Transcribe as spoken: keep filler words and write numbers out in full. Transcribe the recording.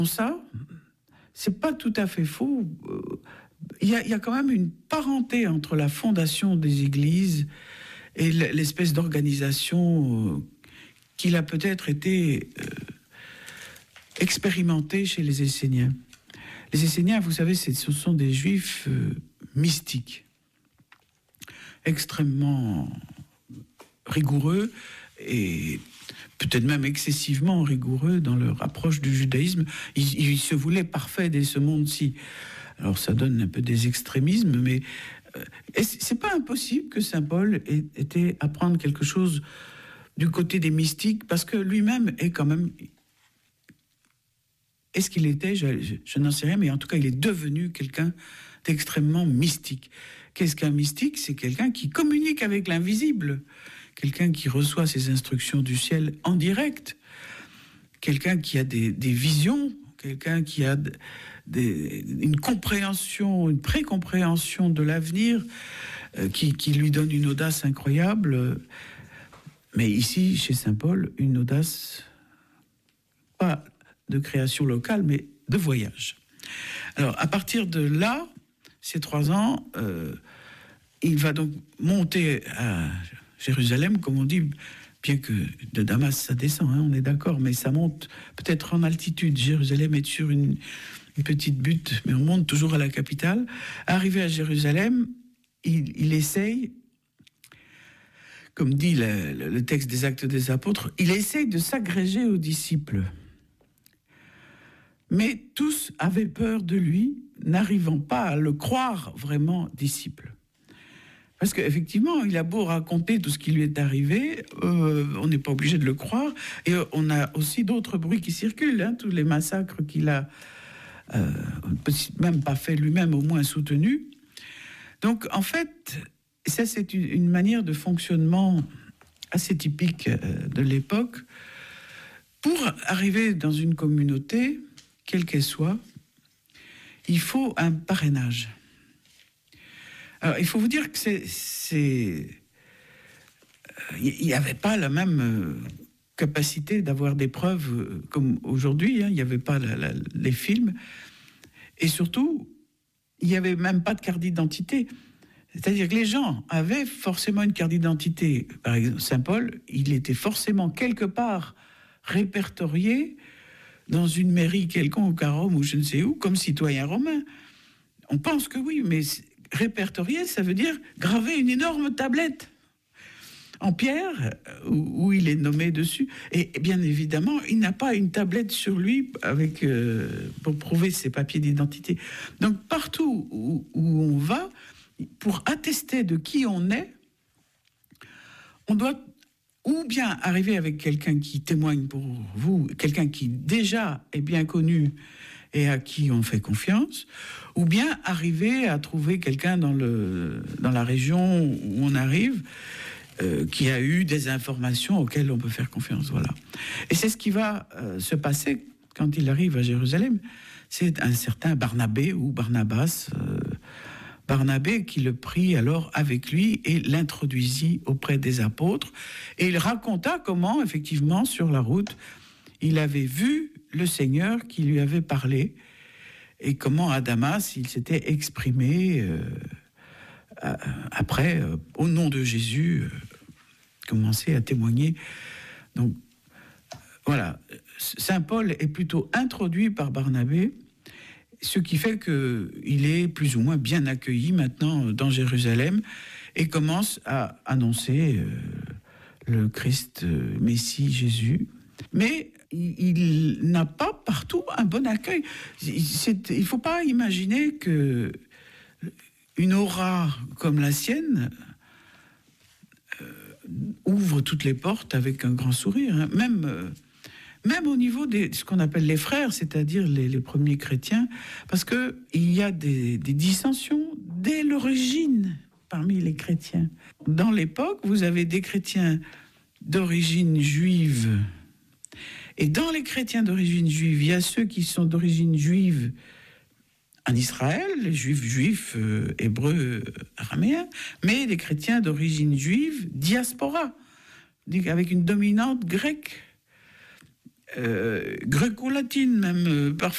Ça, c'est pas tout à fait faux. Il y a, il y a quand même une parenté entre la fondation des églises et l'espèce d'organisation qu'il a peut-être été euh, expérimentée chez les Esséniens. Les Esséniens, vous savez, ce sont des juifs euh, mystiques, extrêmement rigoureux et peut-être même excessivement rigoureux dans leur approche du judaïsme. Ils, ils se voulaient parfaits dès ce monde-ci. Alors ça donne un peu des extrémismes, mais euh, c'est pas impossible que saint Paul ait été apprendre quelque chose du côté des mystiques, parce que lui-même est quand même... Est-ce qu'il était? Je, je, je n'en sais rien, mais en tout cas, il est devenu quelqu'un d'extrêmement mystique. Qu'est-ce qu'un mystique? C'est quelqu'un qui communique avec l'invisible, quelqu'un qui reçoit ses instructions du ciel en direct, quelqu'un qui a des, des visions, quelqu'un qui a des, une compréhension, une précompréhension de l'avenir, euh, qui, qui lui donne une audace incroyable. Mais ici, chez saint Paul, une audace, pas de création locale, mais de voyage. Alors, à partir de là, ces trois ans, euh, il va donc monter à Jérusalem, comme on dit, bien que de Damas, ça descend, hein, on est d'accord, mais ça monte peut-être en altitude. Jérusalem est sur une, une petite butte, mais on monte toujours à la capitale. Arrivé à Jérusalem, il, il essaye, comme dit le, le texte des Actes des Apôtres, il essaye de s'agréger aux disciples. Mais tous avaient peur de lui, n'arrivant pas à le croire vraiment disciple. Parce qu'effectivement, il a beau raconter tout ce qui lui est arrivé, euh, on n'est pas obligé de le croire. Et on a aussi d'autres bruits qui circulent, hein, tous les massacres qu'il a, euh, même pas fait lui-même, au moins soutenu. Donc, en fait, ça, c'est une, une manière de fonctionnement assez typique euh, de l'époque. Pour arriver dans une communauté, quelle qu'elle soit, il faut un parrainage. Alors, il faut vous dire que c'est... c'est... Il n'y avait pas la même capacité d'avoir des preuves comme aujourd'hui, hein. Il n'y avait pas la, la, les films. Et surtout, il n'y avait même pas de carte d'identité. C'est-à-dire que les gens avaient forcément une carte d'identité. Par exemple, saint Paul, il était forcément quelque part répertorié dans une mairie quelconque à Rome ou je ne sais où, comme citoyen romain. On pense que oui, mais répertorié, ça veut dire graver une énorme tablette en pierre où, où il est nommé dessus. Et, et bien évidemment, il n'a pas une tablette sur lui avec, euh, pour prouver ses papiers d'identité. Donc partout où, où on va, pour attester de qui on est, on doit ou bien arriver avec quelqu'un qui témoigne pour vous, quelqu'un qui déjà est bien connu et à qui on fait confiance, ou bien arriver à trouver quelqu'un dans, le, dans la région où on arrive, euh, qui a eu des informations auxquelles on peut faire confiance. Voilà. Et c'est ce qui va euh, se passer quand il arrive à Jérusalem. C'est un certain Barnabé ou Barnabas, euh, Barnabé qui le prit alors avec lui et l'introduisit auprès des apôtres. Et il raconta comment, effectivement, sur la route, il avait vu le Seigneur qui lui avait parlé et comment à Damas, il s'était exprimé euh, après, euh, au nom de Jésus, euh, commençait à témoigner. Donc, voilà, saint Paul est plutôt introduit par Barnabé, ce qui fait qu'il est plus ou moins bien accueilli maintenant dans Jérusalem et commence à annoncer euh, le Christ, euh, Messie, Jésus. Mais il, il n'a pas partout un bon accueil. C'est, il ne faut pas imaginer que une aura comme la sienne euh, ouvre toutes les portes avec un grand sourire. Hein. Même... Euh, Même au niveau de ce qu'on appelle les frères, c'est-à-dire les, les premiers chrétiens, parce qu'il y a des, des dissensions dès l'origine parmi les chrétiens. Dans l'époque, vous avez des chrétiens d'origine juive. Et dans les chrétiens d'origine juive, il y a ceux qui sont d'origine juive en Israël, les juifs juifs, euh, hébreux, euh, araméens, mais les chrétiens d'origine juive, diaspora, avec une dominante grecque. euh, gréco-latine même, euh, parfois.